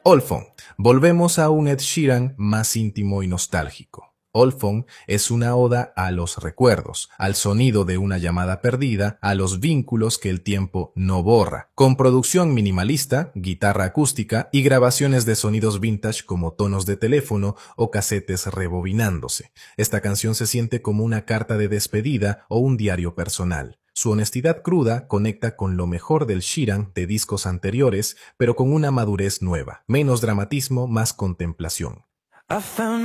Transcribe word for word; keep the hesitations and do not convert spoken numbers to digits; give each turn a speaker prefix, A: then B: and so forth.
A: Old Phone. Volvemos a un Ed Sheeran más íntimo y nostálgico. Old Phone es una oda a los recuerdos, al sonido de una llamada perdida, a los vínculos que el tiempo no borra, con producción minimalista, guitarra acústica y grabaciones de sonidos vintage como tonos de teléfono o casetes rebobinándose. Esta canción se siente como una carta de despedida o un diario personal. Su honestidad cruda conecta con lo mejor del Sheeran de discos anteriores, pero con una madurez nueva, menos dramatismo, más contemplación.